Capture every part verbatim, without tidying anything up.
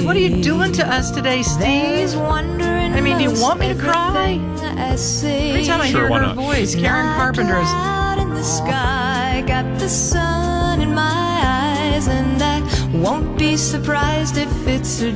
Steve, what are you doing to us today, Steve? I mean, do you want me to cry? Every time I Sure, hear why her not? voice, Karen Carpenter is... Out in the sky, got the sun in my eyes, and I won't be surprised if it's a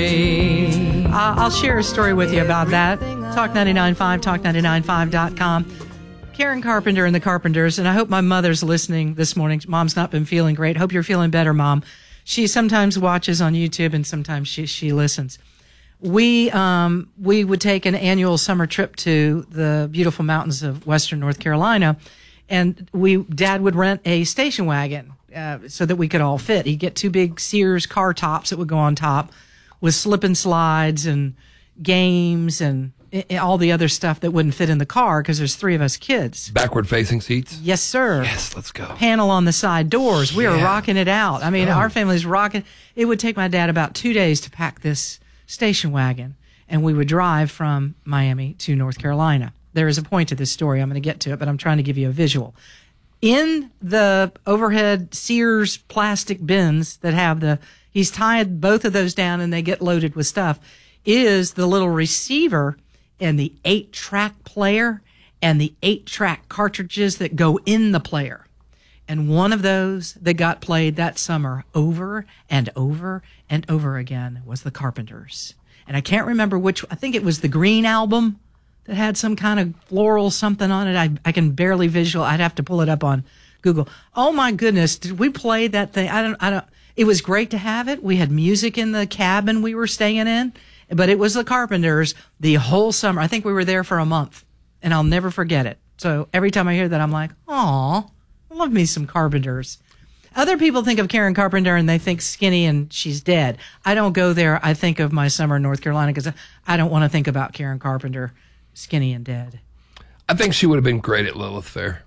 dream. Uh, I'll share a story with you about that. Talk ninety-nine point five, talk ninety-nine point five dot com. Karen Carpenter and the Carpenters, and I hope my mother's listening this morning. Mom's not been feeling great. Hope you're feeling better, Mom. She sometimes watches on YouTube, and sometimes she, she listens. We um we would take an annual summer trip to the beautiful mountains of western North Carolina, and we Dad would rent a station wagon uh, so that we could all fit. He'd get two big Sears car tops that would go on top with slip and slides and games and I- all the other stuff that wouldn't fit in the car because there's three of us kids. Backward facing seats? Yes, sir. Yes, let's go. Panel on the side doors. We were Yeah. rocking it out. I mean, go. our family's rocking. It would take my dad about two days to pack this station wagon, and we would drive from Miami to North Carolina. There is a point to this story. I'm going to get to it, but I'm trying to give you a visual. In the overhead Sears plastic bins that have the, he's tied both of those down and they get loaded with stuff, is the little receiver and the eight-track player and the eight-track cartridges that go in the player. And one of those that got played that summer over and over and over again was the Carpenters. And I can't remember which, I think it was the Green Album that had some kind of floral something on it. I, I can barely visual. I'd have to pull it up on Google. Oh my goodness. Did we play that thing? I don't, I don't, it was great to have it. We had music in the cabin we were staying in, but it was the Carpenters the whole summer. I think we were there for a month and I'll never forget it. So every time I hear that, I'm like, aw, I love me some Carpenters. Other people think of Karen Carpenter and they think skinny and she's dead. I don't go there. I think of my summer in North Carolina because I don't want to think about Karen Carpenter skinny and dead. I think she would have been great at Lilith Fair.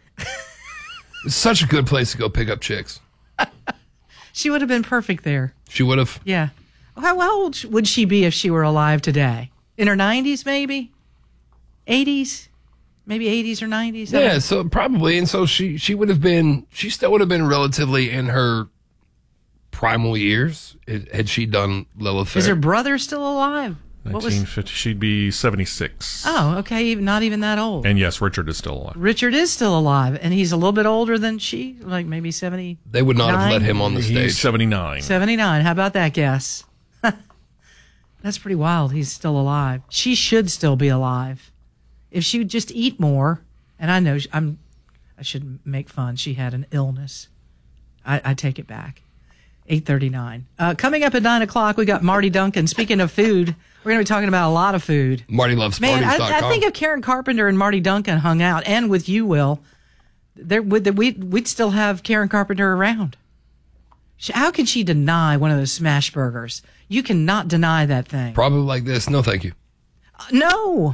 It's such a good place to go pick up chicks. She would have been perfect there. She would have. Yeah. How, how old would she be if she were alive today? In her nineties, maybe? eighties? Maybe eighties or nineties? Yeah, so probably. And so she, she would have been, she still would have been relatively in her primal years had she done Lilith Fair. Is her brother still alive? What nineteen fifty, she'd be seventy-six. Oh, okay. Not even that old. And yes, Richard is still alive. Richard is still alive, and he's a little bit older than she, like maybe seventy. They would not have let him on the stage. He's seventy-nine. seventy-nine. How about that guess? That's pretty wild. He's still alive. She should still be alive. If she would just eat more, and I know she, I'm, I shouldn't make fun. She had an illness. I, I take it back. eight thirty-nine. Uh, coming up at nine o'clock, we got Marty Duncan. Speaking of food, we're going to be talking about a lot of food. Marty loves Man, Sparties dot com. I, I think if Karen Carpenter and Marty Duncan hung out, and with you, Will, there would we'd, we'd still have Karen Carpenter around. She, how could she deny one of those smash burgers? You cannot deny that thing. Probably like this. No, thank you. Uh, no.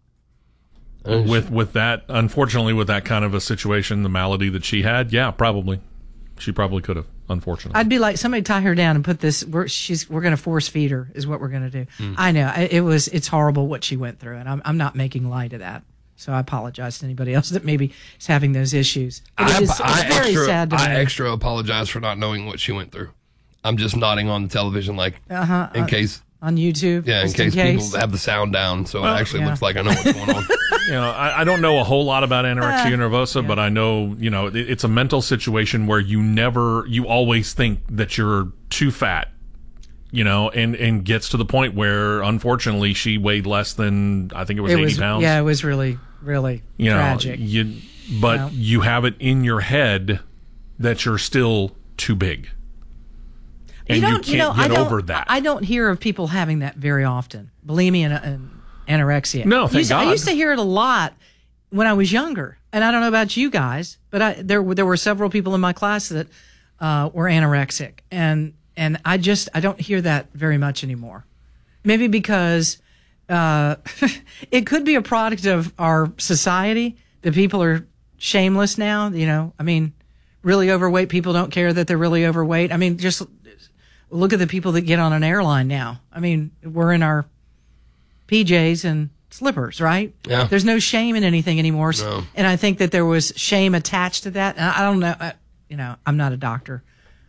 With with that, unfortunately, with that kind of a situation, the malady that she had, yeah, probably. She probably could have, unfortunately. I'd be like, somebody tie her down and put this. We're, she's we're going to force feed her is what we're going to do. Mm. I know it, it was it's horrible what she went through, and I'm I'm not making light of that. So I apologize to anybody else that maybe is having those issues. But I, it is, it's I very extra, sad to I me. extra apologize for not knowing what she went through. I'm just nodding on the television like Uh-huh, in uh, case. on YouTube. Yeah, in just case, case people have the sound down, so Well, it actually yeah. looks like I know what's going on. You know, I, I don't know a whole lot about anorexia nervosa, yeah. but I know, you know, it, it's a mental situation where you never, you always think that you're too fat, you know, and, and gets to the point where, unfortunately, she weighed less than, I think it was It eighty was pounds. yeah, it was really really you know, tragic. You, but Yeah. you have it in your head that you're still too big. And you, don't, can't you know, get I don't, over that. I don't hear of people having that very often. Bulimia and, and anorexia. No, thank used, I God. used to hear it a lot when I was younger, and I don't know about you guys, but I, there were there were several people in my class that uh, were anorexic, and and I just I don't hear that very much anymore. Maybe because uh, it could be a product of our society that people are shameless now. You know, I mean, really overweight people don't care that they're really overweight. I mean, just look at the people that get on an airline now. I mean, we're in our P Js and slippers, right? Yeah. There's no shame in anything anymore. No. And I think that there was shame attached to that. And I don't know, I, you know, I'm not a doctor.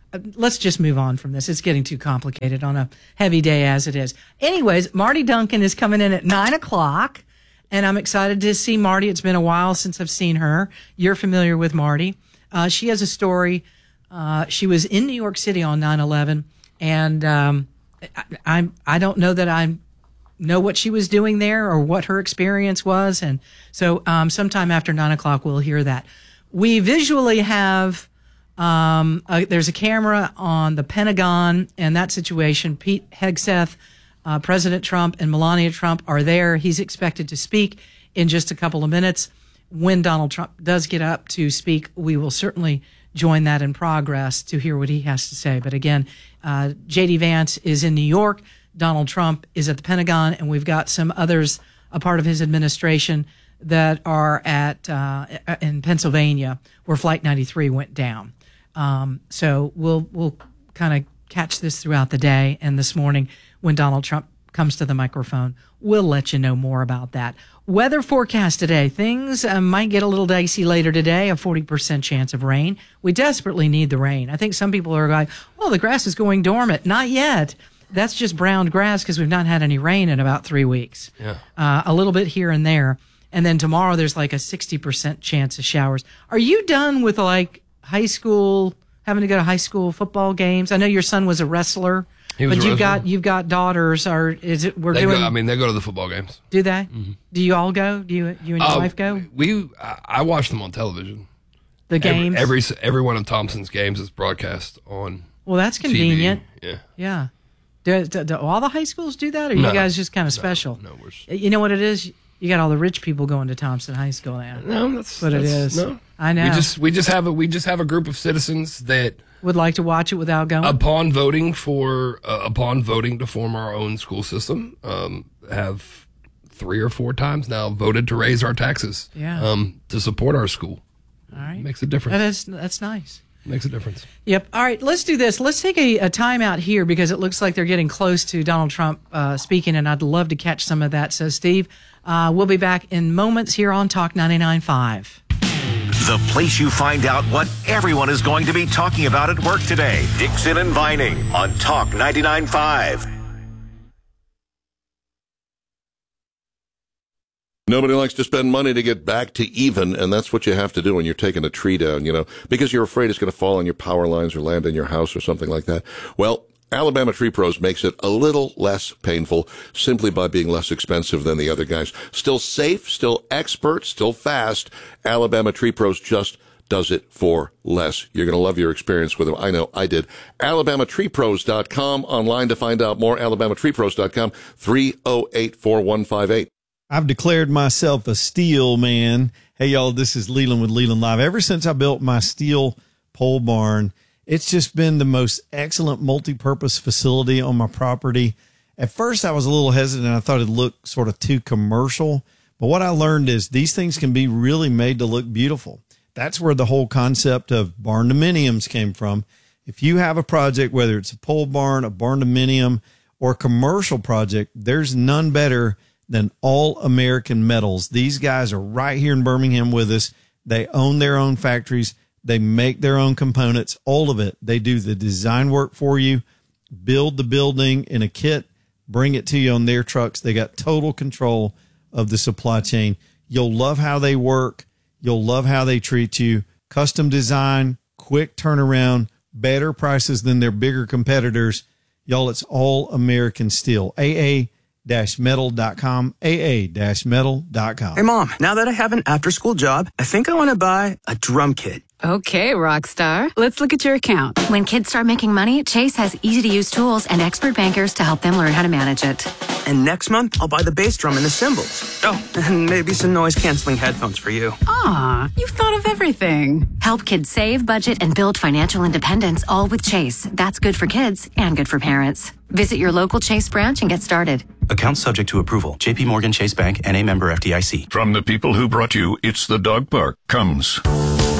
let's just move on from this. It's getting too complicated on a heavy day as it is. Anyways, Marty Duncan is coming in at nine o'clock, and I'm excited to see Marty. It's been a while since I've seen her. You're familiar with Marty. Uh, she has a story. Uh, she was in New York City on nine eleven, and um, I, I'm, I don't know that I know what she was doing there or what her experience was. And so um, sometime after nine o'clock, we'll hear that. We visually have... Um, uh, there's a camera on the Pentagon and that situation. Pete Hegseth, uh, President Trump and Melania Trump are there. He's expected to speak in just a couple of minutes. When Donald Trump does get up to speak, we will certainly join that in progress to hear what he has to say. But again, uh, J D Vance is in New York. Donald Trump is at the Pentagon, and we've got some others, a part of his administration, that are at uh, in Pennsylvania, where Flight ninety-three went down. Um, so we'll we'll kind of catch this throughout the day, and this morning when Donald Trump comes to the microphone, we'll let you know more about that. Weather forecast today: things uh, might get a little dicey later today. A forty percent chance of rain. We desperately need the rain. I think some people are like, "Oh, the grass is going dormant." Not yet. That's just browned grass because we've not had any rain in about three weeks. Yeah, uh, a little bit here and there, and then tomorrow there's like a sixty percent chance of showers. Are you done with like high school, having to go to high school football games? I know your son was a wrestler, he was but a you've wrestler. got you've got daughters. Or is it we're they doing? Go, I mean, they go to the football games. Do they? Mm-hmm. Do you all go? Do you you and your uh, wife go? We I, I watch them on television. The games. Every, every every one of Thompson's games is broadcast on. Well, that's convenient. T V. Yeah. Yeah. Do, do, do all the high schools do that, or No, you guys just kind of special? No, we're. You know what it is? You got all the rich people going to Thompson High School now. No, that's what that's, it is. No, I know. We just we just have a we just have a group of citizens that would like to watch it without going. Upon voting for uh, upon voting to form our own school system, um, have three or four times now voted to raise our taxes. Yeah. Um, to support our school. All right. Makes a difference. That is that's nice. Makes a difference. Yep. All right, let's do this. Let's take a, a time out here because it looks like they're getting close to Donald Trump uh, speaking, and I'd love to catch some of that. So, Steve, uh, we'll be back in moments here on Talk ninety-nine point five. The place you find out what everyone is going to be talking about at work today. Dixon and Vining on Talk ninety-nine point five. Nobody likes to spend money to get back to even, and that's what you have to do when you're taking a tree down, you know, because you're afraid it's going to fall on your power lines or land in your house or something like that. Well, Alabama Tree Pros makes it a little less painful simply by being less expensive than the other guys. Still safe, still expert, still fast. Alabama Tree Pros just does it for less. You're going to love your experience with them. I know I did. Alabama Tree Pros dot com. Online to find out more. Alabama Tree Pros dot com. three oh eight, four one five eight. I've declared myself a steel man. Hey, y'all, this is Leland with Leland Live. Ever since I built my steel pole barn, it's just been the most excellent multi-purpose facility on my property. At first, I was a little hesitant. I thought it looked sort of too commercial. But what I learned is these things can be really made to look beautiful. That's where the whole concept of barn-dominiums came from. If you have a project, whether it's a pole barn, a barn-dominium, or a commercial project, there's none better than All American Metals. These guys are right here in Birmingham with us. They own their own factories. They make their own components, all of it. They do the design work for you, build the building in a kit, bring it to you on their trucks. They got total control of the supply chain. You'll love how they work. You'll love how they treat you. Custom design, quick turnaround, better prices than their bigger competitors. Y'all, it's All American Steel. A A metal dot com, A A metal dot com. Hey, Mom, now that I have an after-school job, I think I want to buy a drum kit. Okay, Rockstar. Let's look at your account. When kids start making money, Chase has easy-to-use tools and expert bankers to help them learn how to manage it. And next month, I'll buy the bass drum and the cymbals. Oh, and maybe some noise-canceling headphones for you. Aw, you've thought of everything. Help kids save, budget, and build financial independence, all with Chase. That's good for kids and good for parents. Visit your local Chase branch and get started. Account subject to approval. J P Morgan Chase Bank, N A member F D I C. From the people who brought you It's the Dog Park comes